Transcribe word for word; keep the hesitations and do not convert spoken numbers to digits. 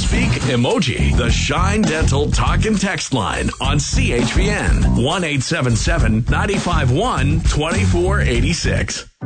Speak emoji. The Shine Dental Talk and Text line on C H V N one eight seven seven, nine five one, two four eight six.